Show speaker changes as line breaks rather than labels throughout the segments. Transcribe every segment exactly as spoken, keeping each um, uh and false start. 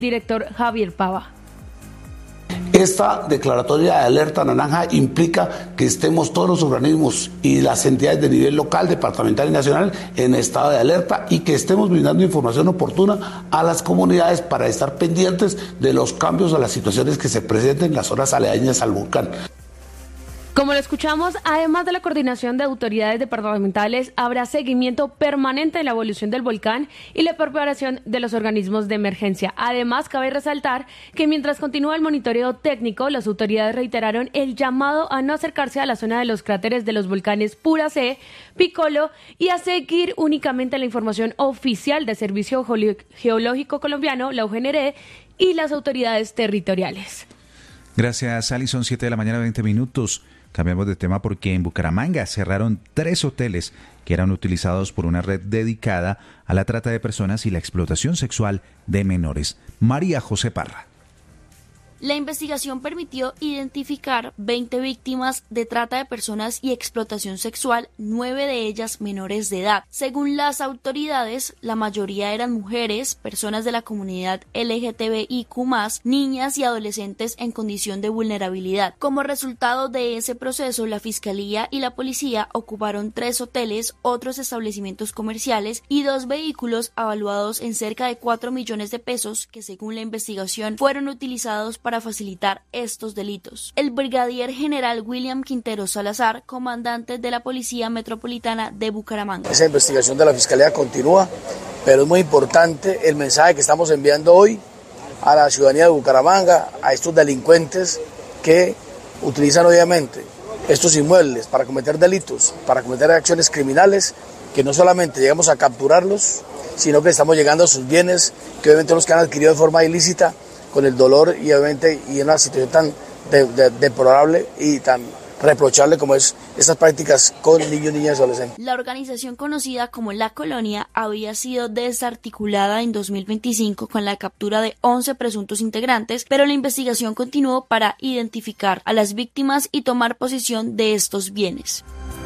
Director Javier Pava.
Esta declaratoria de alerta naranja implica que estemos todos los organismos y las entidades de nivel local, departamental y nacional en estado de alerta y que estemos brindando información oportuna a las comunidades para estar pendientes de los cambios o las situaciones que se presenten en las zonas aledañas al volcán.
Como lo escuchamos, además de la coordinación de autoridades departamentales, habrá seguimiento permanente en la evolución del volcán y la preparación de los organismos de emergencia. Además, cabe resaltar que mientras continúa el monitoreo técnico, las autoridades reiteraron el llamado a no acercarse a la zona de los cráteres de los volcanes Puracé, Piccolo y a seguir únicamente la información oficial del Servicio Geológico Colombiano, la U G N R E, y las autoridades territoriales.
Gracias, Alison. siete de la mañana, veinte minutos. Cambiamos de tema porque en Bucaramanga cerraron tres hoteles que eran utilizados por una red dedicada a la trata de personas y la explotación sexual de menores. María José Parra.
La investigación permitió identificar veinte víctimas de trata de personas y explotación sexual, nueve de ellas menores de edad. Según las autoridades, la mayoría eran mujeres, personas de la comunidad L G T B I Q más, niñas y adolescentes en condición de vulnerabilidad. Como resultado de ese proceso, la Fiscalía y la Policía ocuparon tres hoteles, otros establecimientos comerciales y dos vehículos evaluados en cerca de cuatro millones de pesos que, según la investigación, fueron utilizados para para facilitar estos delitos. El brigadier general William Quintero Salazar, comandante de la Policía Metropolitana de Bucaramanga.
Esa investigación de la Fiscalía continúa, pero es muy importante el mensaje que estamos enviando hoy a la ciudadanía de Bucaramanga, a estos delincuentes que utilizan obviamente estos inmuebles para cometer delitos, para cometer acciones criminales, que no solamente llegamos a capturarlos, sino que estamos llegando a sus bienes, que obviamente los que han adquirido de forma ilícita, con el dolor y obviamente y en una situación tan de, de, deplorable y tan reprochable como es estas prácticas con niños, niñas y adolescentes.
La organización conocida como La Colonia había sido desarticulada en dos mil veinticinco con la captura de once presuntos integrantes, pero la investigación continuó para identificar a las víctimas y tomar posesión de estos bienes.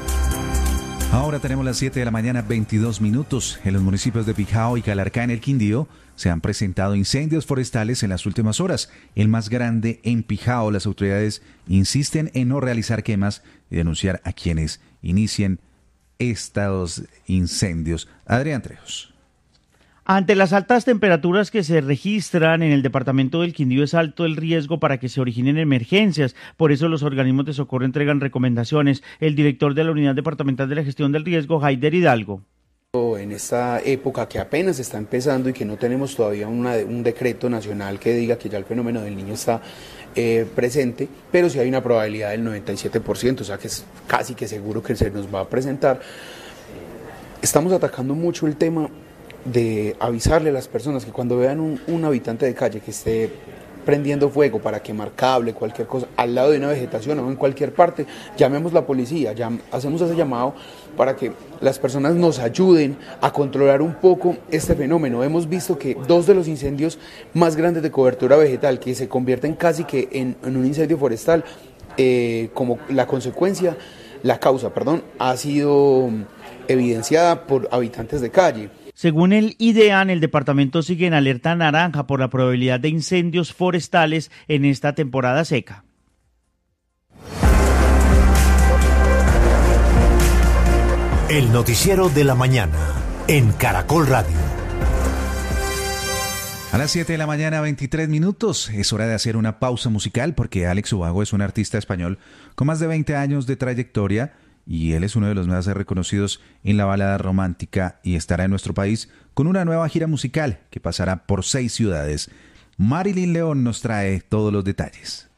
Ahora tenemos las siete de la mañana, veintidós minutos. En los municipios de Pijao y Calarcá, en el Quindío, se han presentado incendios forestales en las últimas horas. El más grande en Pijao. Las autoridades insisten en no realizar quemas y denunciar a quienes inicien estos incendios. Adrián Trejos.
Ante las altas temperaturas que se registran en el departamento del Quindío, es alto el riesgo para que se originen emergencias. Por eso los organismos de socorro entregan recomendaciones. El director de la Unidad Departamental de la Gestión del Riesgo, Haider Hidalgo.
En esta época que apenas está empezando y que no tenemos todavía una, un decreto nacional que diga que ya el fenómeno del niño está eh, presente, pero sí hay una probabilidad del noventa y siete por ciento, o sea que es casi que seguro que se nos va a presentar. Estamos atacando mucho el tema de avisarle a las personas que cuando vean un, un habitante de calle que esté prendiendo fuego para quemar cable, cualquier cosa, al lado de una vegetación o en cualquier parte, llamemos a la policía, llam, hacemos ese llamado para que las personas nos ayuden a controlar un poco este fenómeno. Hemos visto que dos de los incendios más grandes de cobertura vegetal, que se convierten casi que en, en un incendio forestal, eh, como la consecuencia, la causa, perdón, ha sido evidenciada por habitantes de calle.
Según el IDEAN, el departamento sigue en alerta naranja por la probabilidad de incendios forestales en esta temporada seca.
El noticiero de la mañana en Caracol Radio.
A las siete de la mañana, veintitrés minutos, es hora de hacer una pausa musical porque Alex Ubago es un artista español con más de veinte años de trayectoria y él es uno de los más reconocidos en la balada romántica y estará en nuestro país con una nueva gira musical que pasará por seis ciudades. Marilyn León nos trae todos los detalles.